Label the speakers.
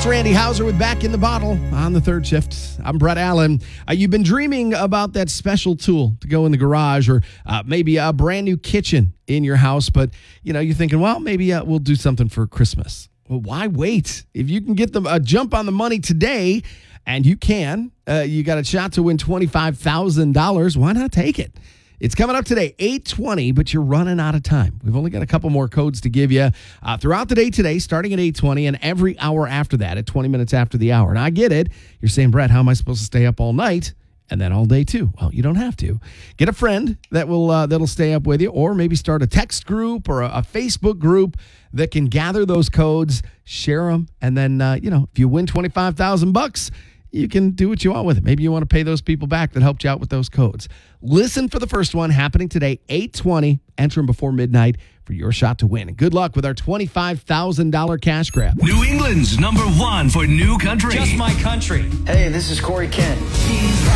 Speaker 1: It's Randy Hauser with Back in the Bottle on the third shift. I'm Brett Allen. You've been dreaming about that special tool to go in the garage or maybe a brand new kitchen in your house, but you're thinking, well, maybe we'll do something for Christmas. Well, why wait? If you can get them a jump on the money today, and you can, you got a shot to win $25,000. Why not take it? It's coming up today, 8:20, but you're running out of time. We've only got a couple more codes to give you throughout the day today, starting at 8:20, and every hour after that at 20 minutes after the hour. And I get it. You're saying, Brett, how am I supposed to stay up all night and then all day too? Well, you don't have to. Get a friend that'll stay up with you, or maybe start a text group or a Facebook group that can gather those codes, share them, and then, if you win $25,000, you can do what you want with it. Maybe you want to pay those people back that helped you out with those codes. Listen for the first one happening today, 8:20. Enter them before midnight for your shot to win. And good luck with our $25,000 cash grab.
Speaker 2: New England's #1 for new country.
Speaker 3: Just My Country.
Speaker 4: Hey, this is Corey Kent.